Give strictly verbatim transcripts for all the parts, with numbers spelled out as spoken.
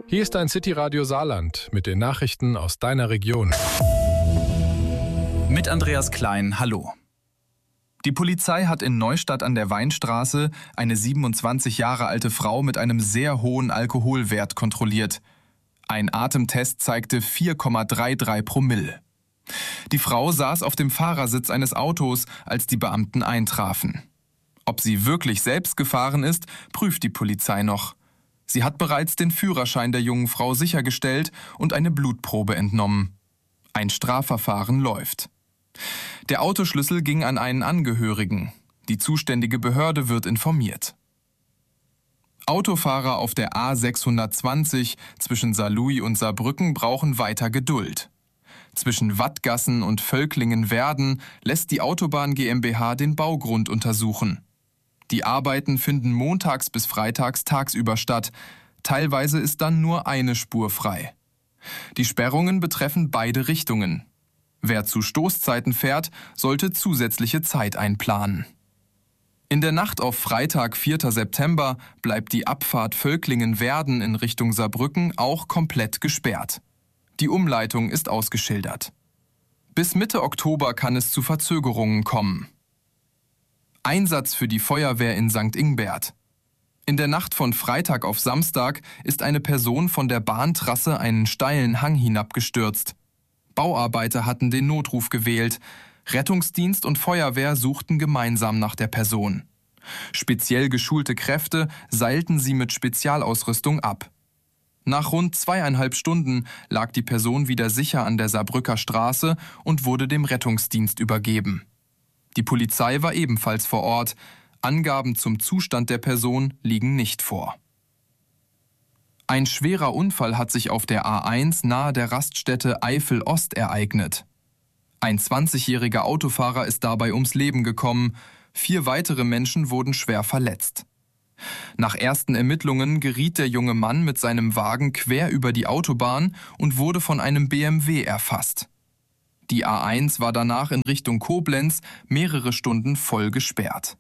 Hier ist dein City-Radio Saarland mit den Nachrichten aus deiner Region. Mit Andreas Klein, hallo. Die Polizei hat in Neustadt an der Weinstraße eine siebenundzwanzig Jahre alte Frau mit einem sehr hohen Alkoholwert kontrolliert. Ein Atemtest zeigte vier Komma dreiunddreißig Promille. Die Frau saß auf dem Fahrersitz eines Autos, als die Beamten eintrafen. Ob sie wirklich selbst gefahren ist, prüft die Polizei noch. Sie hat bereits den Führerschein der jungen Frau sichergestellt und eine Blutprobe entnommen. Ein Strafverfahren läuft. Der Autoschlüssel ging an einen Angehörigen. Die zuständige Behörde wird informiert. Autofahrer auf der A sechshundertzwanzig zwischen Saarlouis und Saarbrücken brauchen weiter Geduld. Zwischen Wattgassen und Völklingen-Werden lässt die Autobahn GmbH den Baugrund untersuchen. Die Arbeiten finden montags bis freitags tagsüber statt. Teilweise ist dann nur eine Spur frei. Die Sperrungen betreffen beide Richtungen. Wer zu Stoßzeiten fährt, sollte zusätzliche Zeit einplanen. In der Nacht auf Freitag, vierten September, bleibt die Abfahrt Völklingen-Werden in Richtung Saarbrücken auch komplett gesperrt. Die Umleitung ist ausgeschildert. Bis Mitte Oktober kann es zu Verzögerungen kommen. Einsatz für die Feuerwehr in Sankt Ingbert. In der Nacht von Freitag auf Samstag ist eine Person von der Bahntrasse einen steilen Hang hinabgestürzt. Bauarbeiter hatten den Notruf gewählt. Rettungsdienst und Feuerwehr suchten gemeinsam nach der Person. Speziell geschulte Kräfte seilten sie mit Spezialausrüstung ab. Nach rund zweieinhalb Stunden lag die Person wieder sicher an der Saarbrücker Straße und wurde dem Rettungsdienst übergeben. Die Polizei war ebenfalls vor Ort. Angaben zum Zustand der Person liegen nicht vor. Ein schwerer Unfall hat sich auf der A eins nahe der Raststätte Eifel Ost ereignet. Ein zwanzigjähriger Autofahrer ist dabei ums Leben gekommen. Vier weitere Menschen wurden schwer verletzt. Nach ersten Ermittlungen geriet der junge Mann mit seinem Wagen quer über die Autobahn und wurde von einem B M W erfasst. Die A eins war danach in Richtung Koblenz mehrere Stunden voll gesperrt.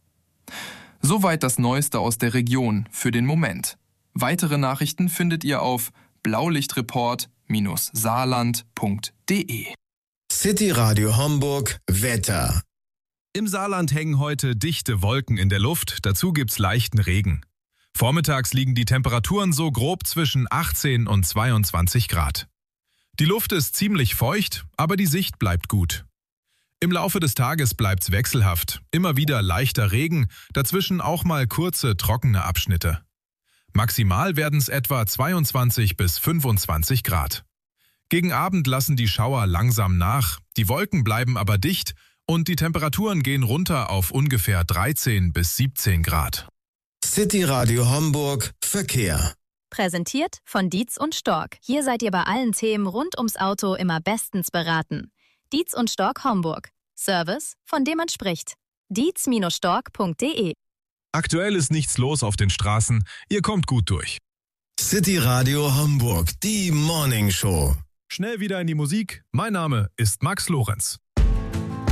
Soweit das Neueste aus der Region für den Moment. Weitere Nachrichten findet ihr auf blaulichtreport Bindestrich saarland Punkt de. City Radio Homburg Wetter. Im Saarland hängen heute dichte Wolken in der Luft, dazu gibt's leichten Regen. Vormittags liegen die Temperaturen so grob zwischen achtzehn und zweiundzwanzig Grad. Die Luft ist ziemlich feucht, aber die Sicht bleibt gut. Im Laufe des Tages bleibt's wechselhaft, immer wieder leichter Regen, dazwischen auch mal kurze, trockene Abschnitte. Maximal werden's etwa zweiundzwanzig bis fünfundzwanzig Grad. Gegen Abend lassen die Schauer langsam nach, die Wolken bleiben aber dicht und die Temperaturen gehen runter auf ungefähr dreizehn bis siebzehn Grad. City Radio Homburg Verkehr. Präsentiert von Dietz und Stork. Hier seid ihr bei allen Themen rund ums Auto immer bestens beraten. Dietz und Stork Homburg. Service, von dem man spricht. dietz Bindestrich stork Punkt de. Aktuell ist nichts los auf den Straßen, ihr kommt gut durch. City Radio Homburg, die Morning Show. Schnell wieder in die Musik. Mein Name ist Max Lorenz.